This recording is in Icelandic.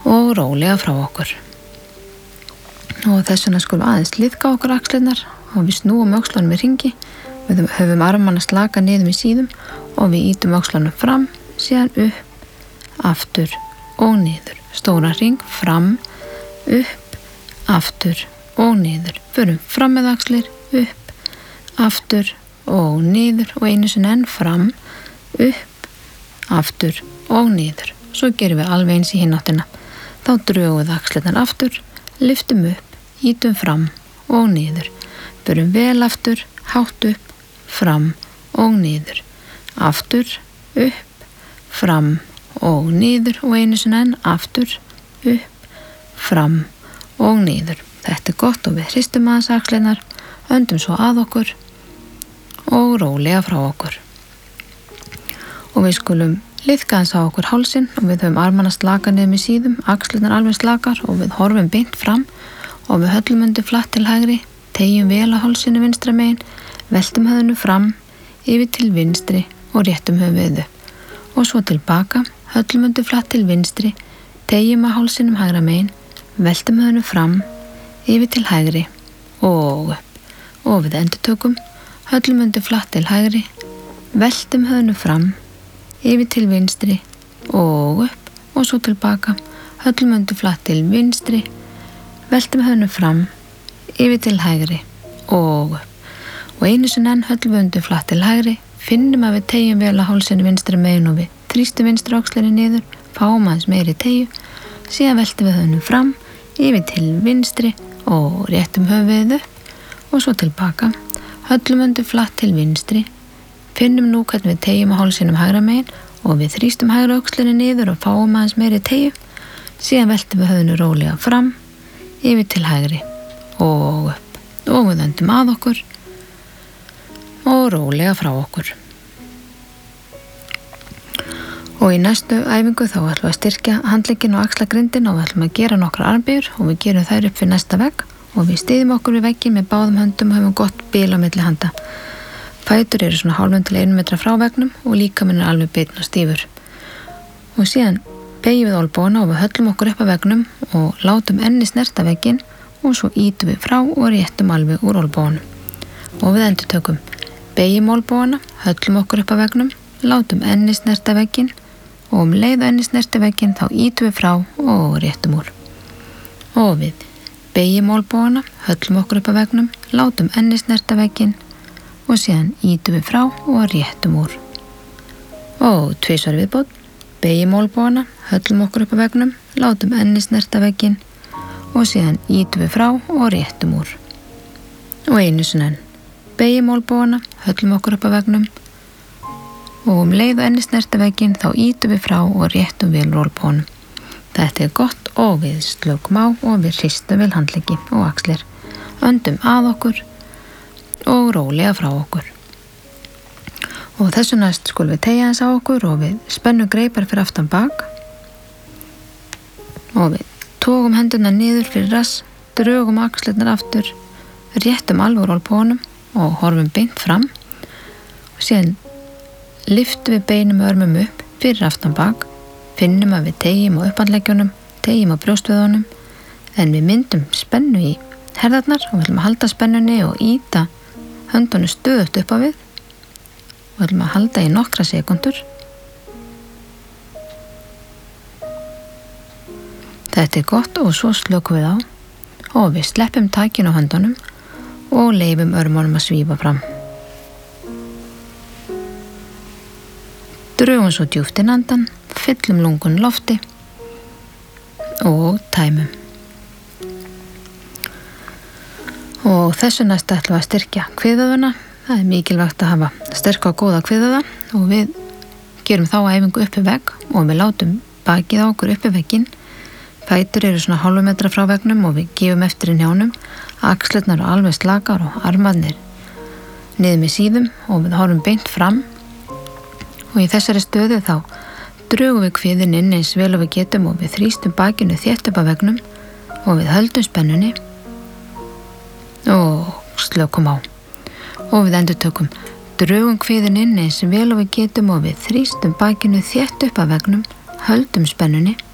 og rólega frá okkur. Og þess vegna skulum aðeins liðka okkur axlirnar og við snúum öxlunum í hringi. Við höfum armana slaka niður í síðum og við ýtum öxlunum fram, síðan upp, aftur og niður. Stóra hring, fram, upp, aftur og niður. Förum fram með axlir, upp, aftur og niður og einu sinni enn fram, upp, aftur og niður. Svo gerum við alveg eins í hinn áttina. Þá drögum við axlirnar aftur, lyftum upp, ýtum fram og niður. Förum vel aftur, hátt upp, fram og niður. Aftur, upp, fram og niður og einu sinni enn aftur, upp, fram og niður. Þetta gott og við hristum aðeins axlirnar, öndum svo að okkur og rólega frá okkur. Og við skulum liðka aðeins á okkur hálsinn og við höfum armana slaka niður með síðum, axlirnar alveg slakar og við horfum beint fram og við höllum undir flatt til hægri, teygjum vel á hálsinu vinstra megin, veltum höfðinu fram, yfir til vinstri og réttum höfuðið upp. Og svo tilbaka, höllum undir flatt til vinstri, teygjum á hálsinum hægra megin, veltum höfðinu fram, yfir til hægri og upp. Og við endurtökum, höllum undir flatt til hægri, veltum höfðinu fram, yfir til vinstri og upp og svo tilbaka, höllum undir flatt til vinstri, veltum höfðinu fram, yfir til hægri og upp. Og einu sinni enn höllum við undir flatt til hægri, finnum að við teygjum vel á hálsinu vinstra megin og við þrýstum vinstra öxlinni niður, fáum aðeins meiri teygju, síðan veltum við höfðinu fram, yfir til vinstri og réttum höfuðið upp og svo tilbaka, höllum undir flatt til vinstri, finnum nú hvernig við teygjum á hálsinum hægra megin og við þrýstum hægra öxlinni niður og fáum aðeins meiri teygju, síðan veltum við höfðinu rólega fram, yfir til hægri og upp og við öndum að okkur og rólega frá okkur. Og í næstu æfingu þá ætlum við að styrkja handlegginn og axlagrindin og við ætlum að gera nokkrar armbögur og við gerum þær upp fyrir næsta vegg og við styðjum okkur við vegginn með báðum höndum og höfum gott bil á milli handa. Fætur eru svona hálfum til 1 metra frá veggnum og líkaminn alveg beinn og stífur. Og síðan beygjum við olnbogana og við höllum okkur upp að veggnum og látum enni snerta vegginn og svo ýtum við frá og réttum alveg úr olnboganum. Og við endurtökum. Beygjum olnbogana, höllum okkur upp að veggnum, látum enni snerta vegginn og leið enni snerta vegginn þá ýtum við frá og réttum úr. Og við beygjum olnbogana, höllum okkur upp að veggnum, látum enni snerta vegginn og síðan ýtum við frá og réttum úr. Og 2 viðbót. Beygjum olnbogana, höllum okkur upp að veggnum, látum enni snerta vegginn og síðan ýtum við frá og réttum úr. Og einu sinni enn. Beygjum olnbogana, höllum okkur upp að veggnum og leið og enni snerta vegginn þá ýtum við frá og réttum vel olnboganum. Þetta er gott og við slökum á og við hristum vel handleggi og axlir. Öndum að okkur og rólega frá okkur. Og þessu næst skulum við teygja aðeins á okkur og við spennum greipar fyrir aftan bak og við tókum hendurnar niður fyrir rass, drögum axlirnar aftur, réttum alveg úr olnboganum og horfum beint fram og síðan lyftum við beinum og örmum upp fyrir aftan bak, finnum að við teygjum á upphandleggjunum, teygjum á brjóstvöðunum en við myndum spennu í herðarnar og við ætlum að halda spennunni og ýta höndunum stöðugt upp á við og við ætlum að halda í nokkra sekúndur. Þetta er gott og svo slökum við á og við sleppum takinu á höndunum og leifum örmunum að svífa fram. Drögum svo djúpt inn andan, fyllum lungun lofti og tæmum. Og þessu næst ætlum við að styrkja kviðvöðvana. Það er mikilvægt að hafa sterka og góða kviðvöðva og við gerum þá æfingu uppi vegg og við látum bakið á okkur uppi vegginn. Fætur eru svona hálfum metra frá veggnum og við gefum eftir í hnjánum. Axlirnar eru alveg slakar og armarnir niður með síðum og við horfum beint fram. Og í þessari stöðu þá drögum við kviðinn inn eins vel og við getum og við þrýstum bakinu þétt upp að veggnum og við höldum spennunni og slökum á. Og við endurtökum. Drögum kviðinn inn eins vel og við getum og við þrýstum bakinu þétt upp að veggnum, höldum spennunni